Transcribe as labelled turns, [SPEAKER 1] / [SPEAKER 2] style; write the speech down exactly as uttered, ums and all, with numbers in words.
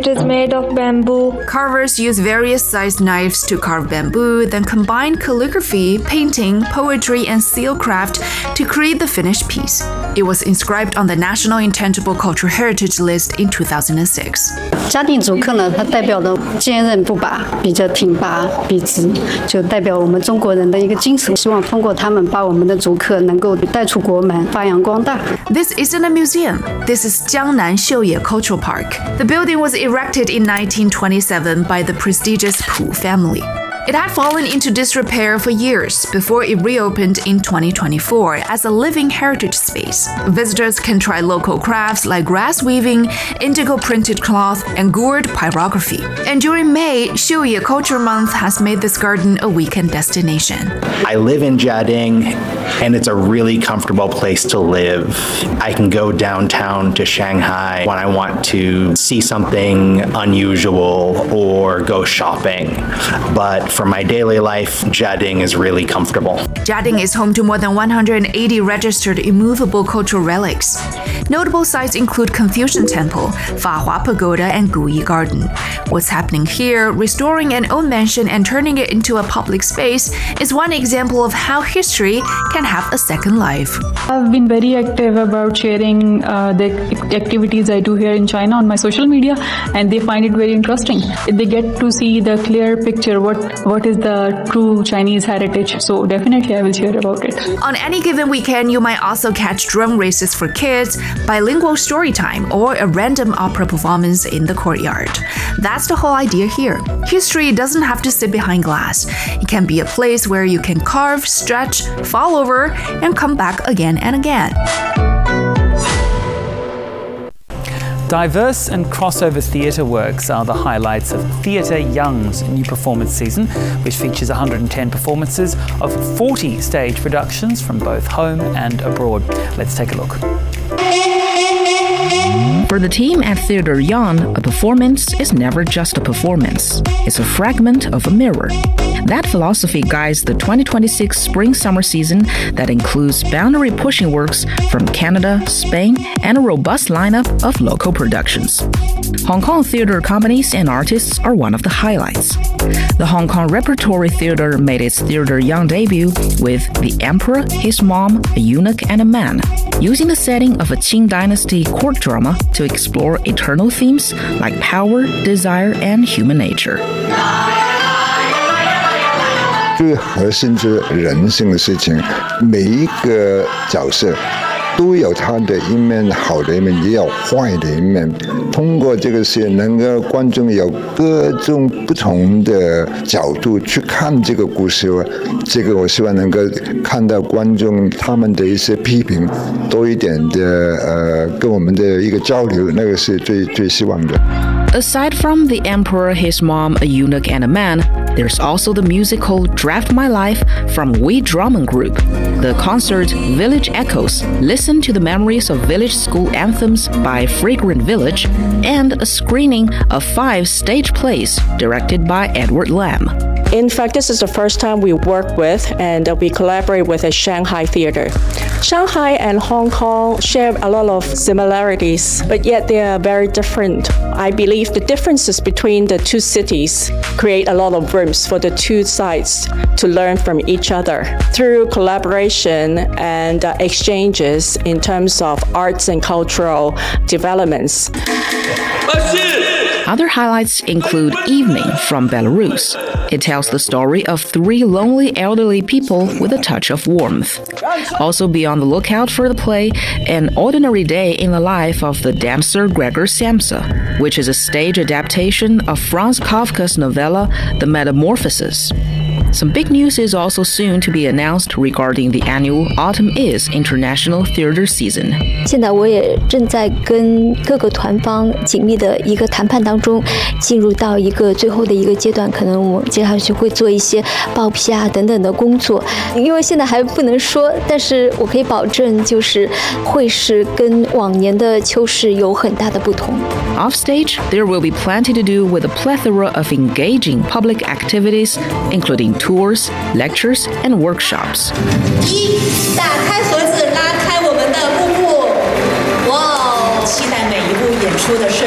[SPEAKER 1] It is made of bamboo.
[SPEAKER 2] Carvers use various sized knives to carve bamboo, then combine calligraphy, painting, poetry, and seal craft to create the finished piece. It was inscribed on the National Intangible Cultural Heritage List in two thousand six.
[SPEAKER 3] 嘉定竹刻呢，它代表的坚韧不拔，比较挺拔笔直，就代表我们中国人的一个精神。希望通过他们把我们的竹刻能够带出国门，发扬光大。
[SPEAKER 2] This isn't a museum. This is Jiangnan Xiuye Cultural Park. The building was erected in nineteen twenty-seven by the prestigious Pu family. It had fallen into disrepair for years before it reopened in twenty twenty-four as a living heritage space. Visitors can try local crafts like grass weaving, indigo printed cloth, and gourd pyrography. And during May, Xiuye Culture Month has made this garden a weekend destination.
[SPEAKER 4] I live in Jiading, and it's a really comfortable place to live. I can go downtown to Shanghai when I want to see something unusual or go shopping. But for my daily life, Jiading is really comfortable.
[SPEAKER 2] Jiading is home to more than one hundred eighty registered immovable cultural relics. Notable sites include Confucian Temple, Fahua Pagoda, and Guyi Garden. What's happening here, restoring an old mansion and turning it into a public space, is one example of how history can have a second life.
[SPEAKER 5] I've been very active about sharing uh, the activities I do here in China on my social media, and they find it very interesting. They get to see the clear picture, what what is the true Chinese heritage. So definitely I will share about it.
[SPEAKER 2] On any given weekend, you might also catch drum races for kids, bilingual story time, or a random opera performance in the courtyard. That's the whole idea here. History doesn't have to sit behind glass. It can be a place where you can carve, stretch, fall over, and come back again and again.
[SPEAKER 6] Diverse and crossover theatre works are the highlights of Theatre Young's new performance season, which features one hundred ten performances of forty stage productions from both home and abroad. Let's take a look.
[SPEAKER 7] For the team at Theatre Young, a performance is never just a performance. It's a fragment of a mirror. That philosophy guides the twenty twenty-six spring-summer season that includes boundary-pushing works from Canada, Spain, and a robust lineup of local productions. Hong Kong theatre companies and artists are one of the highlights. The Hong Kong Repertory Theatre made its Theatre Young debut with The Emperor, His Mom, a Eunuch, and a Man, using the setting of a Qing Dynasty court drama to explore eternal themes like power, desire, and human nature.
[SPEAKER 8] 最核心是人性的事情，每一个角色都有他的一面好的一面，也有坏的一面。通过这个戏，能够观众有各种不同的角度去看这个故事。这个我希望能够看到观众他们的一些批评，多一点的呃跟我们的一个交流，那个是最最希望的。
[SPEAKER 7] Aside from The Emperor, His Mom, a Eunuch, and a Man, there's also the musical Draft My Life from Wee Drummond Group. The concert Village Echoes, listen to the memories of village school anthems by Fragrant Village, and a screening of five stage plays directed by Edward Lam.
[SPEAKER 9] In fact, this is the first time we work with and we collaborate with a Shanghai theater. Shanghai and Hong Kong share a lot of similarities, but yet they are very different. I believe the differences between the two cities create a lot of rooms for the two sides to learn from each other through collaboration and uh, exchanges in terms of arts and cultural developments.
[SPEAKER 7] Other highlights include Evening from Belarus. It tells the story of three lonely elderly people with a touch of warmth. Also be on the lookout for the play An Ordinary Day in the Life of the Dancer Gregor Samsa, which is a stage adaptation of Franz Kafka's novella The Metamorphosis. Some big news is also soon to be announced regarding the annual Autumn Is International Theater Season.
[SPEAKER 10] 现在我也正在跟各个团方紧密的一个谈判当中，进入到一个最后的一个阶段，可能我接下去会做一些报批啊等等的工作。因为现在还不能说，但是我可以保证，就是会是跟往年的秋市有很大的不同。
[SPEAKER 7] Offstage, there will be plenty to do with a plethora of engaging public activities, including tours, lectures, and workshops.
[SPEAKER 11] 一，打开盒子，拉开我们的幕布。哇哦，期待每一部演出的设